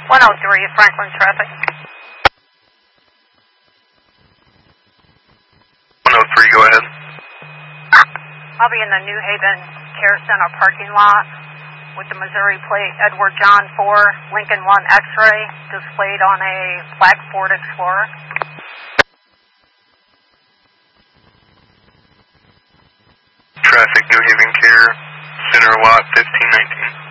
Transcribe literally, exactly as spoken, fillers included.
one oh three, Franklin traffic. one oh three, go ahead. I'll be in the New Haven Care Center parking lot with the Missouri plate Edward John four, Lincoln one X-ray displayed on a black Ford Explorer. Traffic, New Haven Care Center lot fifteen nineteen.